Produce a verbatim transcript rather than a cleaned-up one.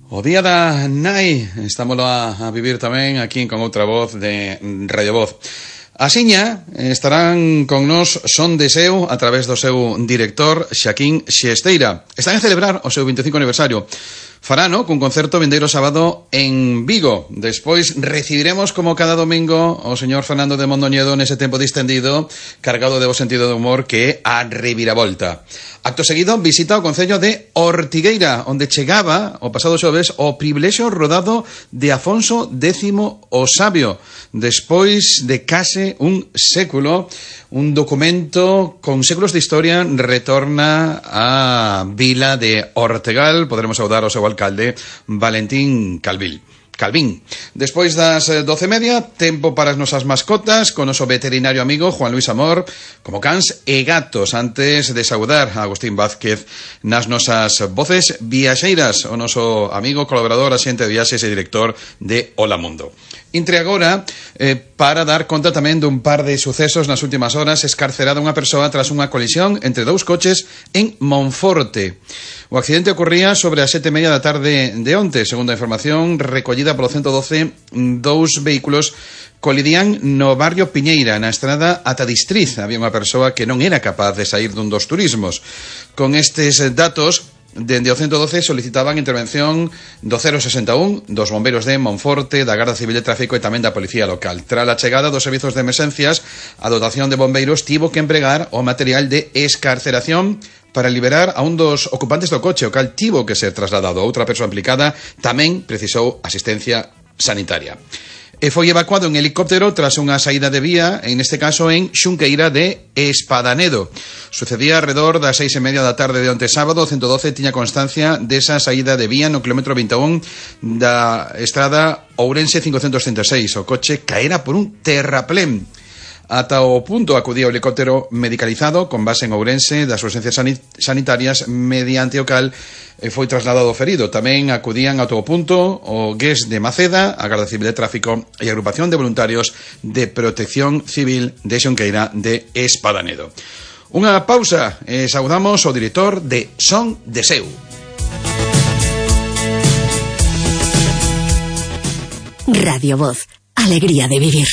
O día da nai, estámoslo a, a vivir tamén aquí con outra voz de Radio Voz. Asiña estarán con nos Son Deseo a través do seu director Xaquín Xesteira. Están a celebrar o seu veinticinco aniversario. Farano cun concerto vindeiro sábado en Vigo. Despois recibiremos como cada domingo o señor Fernando de Mondoñedo nese tempo distendido, cargado de bo sentido de humor que é a reviravolta. Acto seguido visita o concello de Ortigueira, onde chegaba o pasado xoves o privilexio rodado de Afonso décimo o Sabio. Despois de case un século, un documento con séculos de historia retorna á vila de Ortegal. Poderemos saudar ao seu alcalde Valentín Calvil. Calvín. Despois das doce e media, tempo para as nosas mascotas con o noso veterinario amigo Juan Luis Amor, como cans e gatos. Antes de saudar a Agustín Vázquez nas nosas voces viaxeiras, o noso amigo, colaborador, axente de viaxes e director de Hola Mundo. Entre agora, eh, para dar conta tamén dun par de sucesos nas últimas horas, escarcerada unha persoa tras unha colisión entre dous coches en Monforte. O accidente ocorría sobre as sete e media da tarde de onte. Segundo a información recollida polo ciento doce, dous vehículos colidían no barrio Piñeira, na estrada ata Distriz. Había unha persoa que non era capaz de sair dun dos turismos. Con estes datos, dende o ciento doce solicitaban intervención do cero sesenta e un, dos bombeiros de Monforte, da Garda Civil de Tráfico e tamén da Policía Local. Tras a chegada dos servizos de emerxencias, a dotación de bombeiros tivo que empregar o material de escarceración para liberar a un dos ocupantes do coche, o cal tivo que ser trasladado. Outra persoa implicada tamén precisou asistencia sanitaria. E foi evacuado en helicóptero tras unha saída de vía, en este caso en Xunqueira de Espadanedo. Sucedía alrededor das seis e media da tarde de onte sábado. O ciento doce tiña constancia desa saída de vía no kilómetro vinte e un da estrada Ourense cincocentos trinta e seis. O coche caera por un terraplén. Ata o punto acudía o helicóptero medicalizado con base en Ourense das urgencias sanitarias, mediante o cal foi trasladado o ferido. Tamén acudían a todo punto o G E S de Maceda, a Garda Civil de Tráfico e a Agrupación de Voluntarios de Protección Civil de Xunqueira de Espadanedo. Unha pausa e saudamos ao director de Son Deseo. Radio Voz, alegría de vivir.